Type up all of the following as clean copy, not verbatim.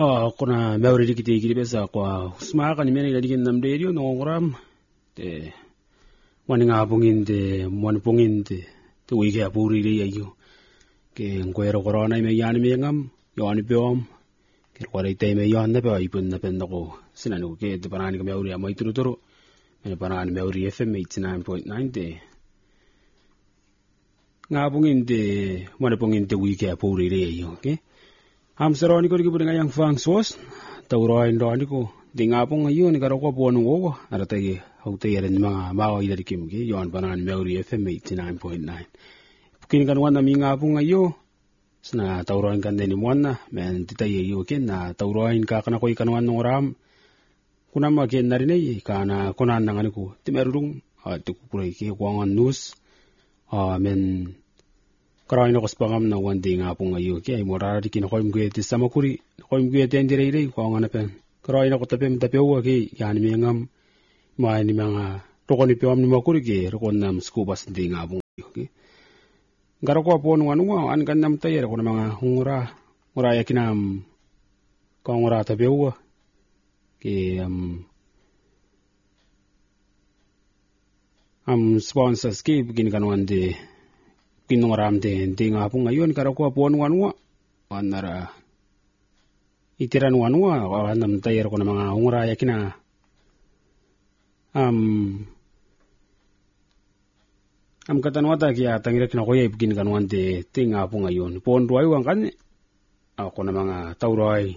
kuna meuri dikiti kiri besa kwa usmaka ni meni ladikin nam radio no ngoram te wani ngapungin te wani pungin te wike apuri ri ayo ke ngwero corona me yani me ngam yani peom ke kware te me yan ne pe ipun na pen ko sinanu ke te parani ke meuri amai turu me parani meuri FM 89.9 te ngapungin te wani pungin te wike apuri ri ayo ke am seroni ko dikibudi ngayang fang sos tawroin doni ko dingapong ngayon ni karoko puano ko arata ye haute yeren mga mawa ida dikim ki yon banan meuri FM 89.9 pukin kanwan na mingapong ngayo sna tawroin kan deni mwana men titaye yo ken na tawroin ka kana koy kanwan ng ram kunama ken narine kana kunan nangani ko timerung tukupuray ki kuangan news men Karain ako spangam na one day nga po ngayon. Kaya morara dikin ako yung guyete sa makuri. Ako yung guyete ang dire-dire. Kung nga na pen. Karain ako tapim tapiawa kaya. Yan may ngam. May ni mga rokon ni piwam ni makuri kaya. Rokon nam skubas hindi nga po ngayon. Garo ko po nung ano. An kan nam tayo. Ako na mga hungura. Muraya kinam. Kung ngura tapiawa. Kaya sponsors kaya. Begin kanuan di. Kinungaram de nga po ngayon karako po wanwa wanara itiran wanwa wanam tayer ko na mga hunguraya kina katanwata kaya tangirek na kuya ibigin kanuan de nga po ngayon pondroy wang kan ako na mga tawroy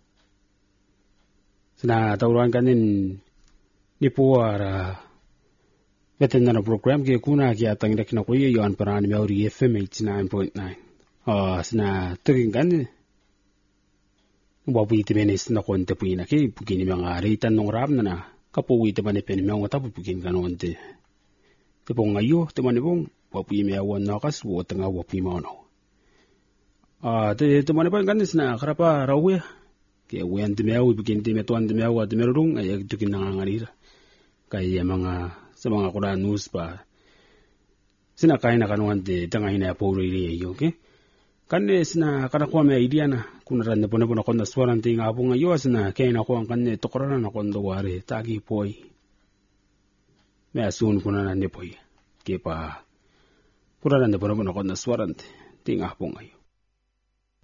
sina tawroy kanin ni puwara Betul na program kaya kuna kaya tangirek na kuya yon parani meuri FM 89.9. Sina tuging kan wabu iti menes na konte po ina kaya bugini mga ritan nung ram na kapuwi iti manipen mga tapo bugin kanon te. Tipong ngayo timanipong wabu imi awan na kas buot nga wabu imi ano. Timanipong kan sina karapa rawe kaya uyan timeaw bugin timetuan timeaw at timerung ay agdukin nangangarira. Kaya mga sa mga Quran news pa sinakain na kanuan de tangay na po rin iyo okay kanne sina kanakuha may idea na kunaran na po na kon na swaran ting apo ngayo sina kaya na ko ang kanne tokoran na kon dawari tagi poy may asun kuna na ni poy kaya pa kunaran na po na kon na swaran ting apo ngayo